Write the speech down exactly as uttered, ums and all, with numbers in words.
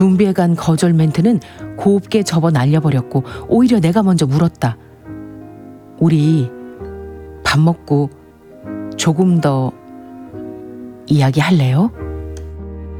준비해간 거절 멘트는 곱게 접어 날려버렸고 오히려 내가 먼저 물었다. 우리 밥 먹고 조금 더 이야기할래요?